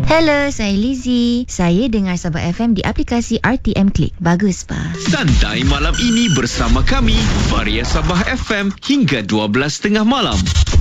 Hello, saya Lizzie. Saya dengar Sabah FM di aplikasi RTM Klik. Bagus, pa. Santai malam ini bersama kami, Varia Sabah FM hingga 12:30 malam.